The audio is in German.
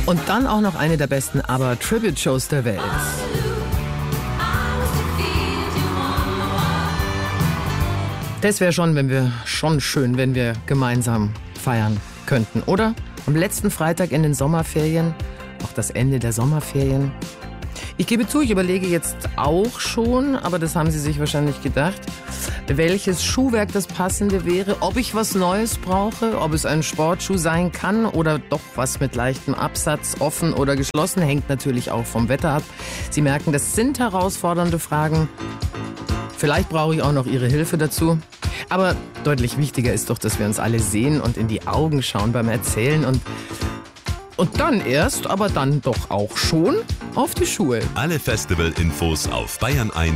Und dann auch noch eine der besten ABBA-Tribute-Shows der Welt. Das wäre schon schön, wenn wir gemeinsam feiern könnten, oder? Am letzten Freitag in den Sommerferien, auch das Ende der Sommerferien. Ich gebe zu, ich überlege jetzt auch schon, aber das haben Sie sich wahrscheinlich gedacht, welches Schuhwerk das passende wäre, ob ich was Neues brauche, ob es ein Sportschuh sein kann oder doch was mit leichtem Absatz, offen oder geschlossen, hängt natürlich auch vom Wetter ab. Sie merken, das sind herausfordernde Fragen. Vielleicht brauche ich auch noch Ihre Hilfe dazu. Aber deutlich wichtiger ist doch, dass wir uns alle sehen und in die Augen schauen beim Erzählen und dann erst, aber dann doch auch schon auf die Schuhe. Alle Festival-Infos auf bayern1